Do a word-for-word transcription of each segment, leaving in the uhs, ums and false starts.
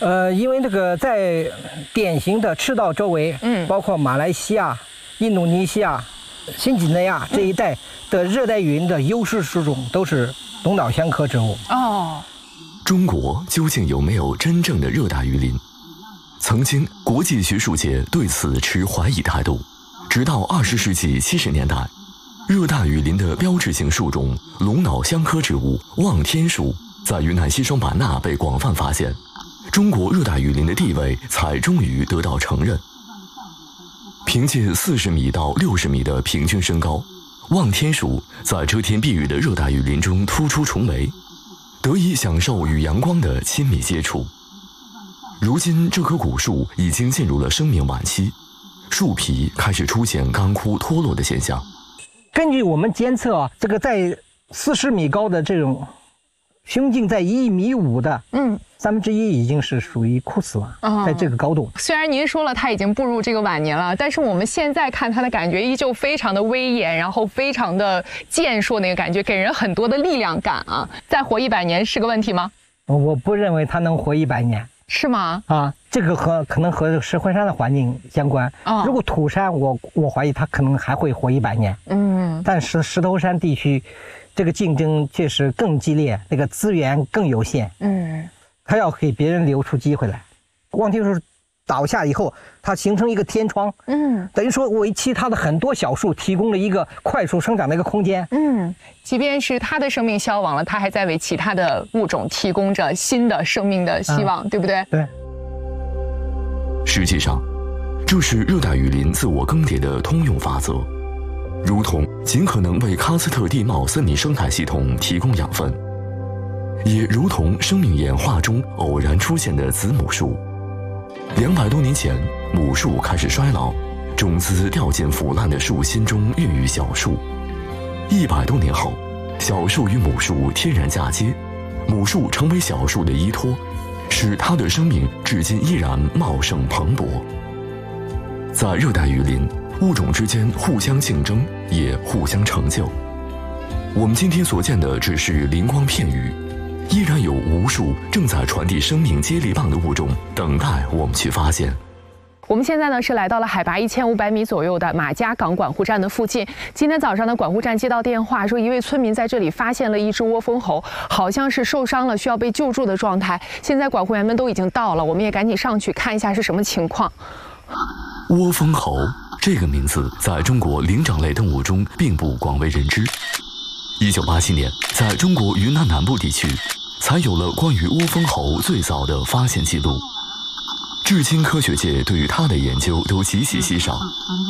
呃，因为这个在典型的赤道周围，嗯，包括马来西亚、印度尼西亚、新几内亚这一带的热带雨林的优势树种都是龙脑香科植物。 哦， 中国究竟有没有真正的热带雨林？曾经，国际学术界对此持怀疑态度。直到二十世纪七十年代，热带雨林的标志性树种龙脑香科植物望天树在云南西双版纳被广泛发现，中国热带雨林的地位才终于得到承认。凭借四十米到六十米的平均身高，望天树在遮天蔽日的热带雨林中突出重围，得以享受与阳光的亲密接触。如今，这棵古树已经进入了生命晚期，树皮开始出现干枯脱落的现象。 根据我们监测啊，这个在四十米高的这种胸径在一米五的，嗯，三分之一已经是属于枯死了，哦、在这个高度。 虽然您说了它已经步入这个晚年了，但是我们现在看它的感觉依旧非常的威严，然后非常的健硕，那个感觉给人很多的力量感啊。再活一百年是个问题吗？ 我不认为它能活一百年。 是吗？ 啊，这个和可能和石灰山的环境相关。哦、如果土山，我我怀疑它可能还会活一百年。嗯，但是石头山地区，这个竞争确实更激烈，那个资源更有限。嗯，它要给别人留出机会来。望天树倒下以后，它形成一个天窗。嗯，等于说为其他的很多小树提供了一个快速生长的一个空间。嗯，即便是它的生命消亡了，它还在为其他的物种提供着新的生命的希望，嗯、对不对？对。 实际上，这是热带雨林自我更迭的通用法则，如同尽可能为喀斯特地貌森林生态系统提供养分，也如同生命演化中偶然出现的子母树。两百多年前，母树开始衰老，种子掉进腐烂的树心中，孕育小树。一百多年后，小树与母树天然嫁接，母树成为小树的依托，使它的生命至今依然茂盛蓬勃。在热带雨林，物种之间互相竞争，也互相成就。我们今天所见的只是灵光片羽，依然有无数正在传递生命接力棒的物种等待我们去发现。 我们现在呢是来到了海拔一千五百米左右的马家港管护站的附近。今天早上呢，管护站接到电话，说一位村民在这里发现了一只窝蜂猴，好像是受伤了，需要被救助的状态。现在管护员们都已经到了，我们也赶紧上去看一下是什么情况。 窝蜂猴这个名字在中国灵长类动物中并不广为人知。一九八七年，在中国云南南部地区，才有了关于窝蜂猴最早的发现记录。至今，科学界对于它的研究都极其稀少。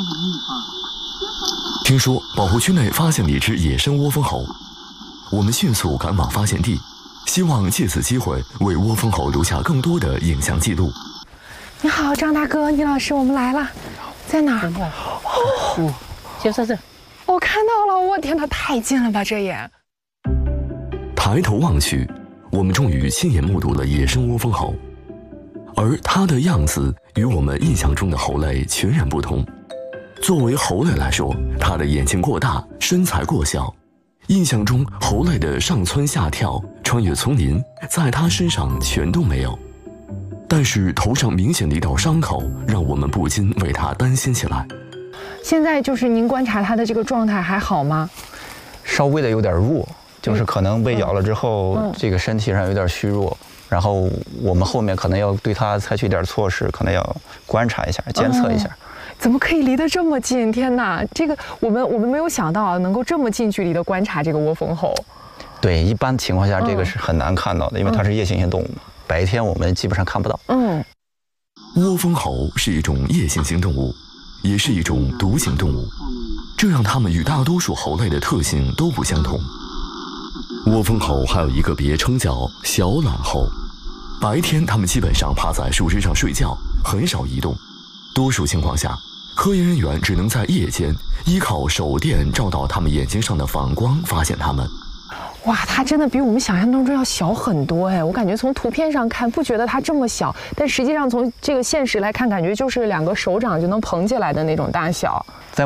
听说保护区内发现了一只野生窝蜂猴，我们迅速赶往发现地，希望借此机会为窝蜂猴留下更多的影像记录。 你好，张大哥，倪老师，我们来了，在哪儿？ 哦，就在这。 我看到了，我天哪，太近了吧，这也！ 抬头望去，我们终于亲眼目睹了野生窝蜂猴，而它的样子与我们印象中的猴类全然不同。作为猴类来说，它的眼睛过大，身材过小。印象中猴类的上蹿下跳、穿越丛林，在它身上全都没有。但是头上明显的一道伤口，让我们不禁为它担心起来。 现在就是您观察它的这个状态还好吗？ 稍微的有点弱，就是可能被咬了之后，嗯、这个身体上有点虚弱。然后我们后面可能要对它采取一点措施，可能要观察一下、监测一下。 嗯、怎么可以离得这么近？天哪，这个我们我们没有想到啊，能够这么近距离的观察这个窝蜂猴。 对，一般情况下这个是很难看到的，嗯、因为它是夜行性动物，白天我们基本上看不到。嗯， 窝蜂猴是一种夜行性动物，也是一种独行动物，这让它们与大多数猴类的特性都不相同。窝蜂猴还有一个别称叫小懒猴，白天它们基本上趴在树枝上睡觉，很少移动。多数情况下，科研人员只能在夜间依靠手电照到它们眼睛上的反光发现它们。 哇，它真的比我们想象当中要小很多哎！我感觉从图片上看不觉得它这么小，但实际上从这个现实来看，感觉就是两个手掌就能捧起来的那种大小。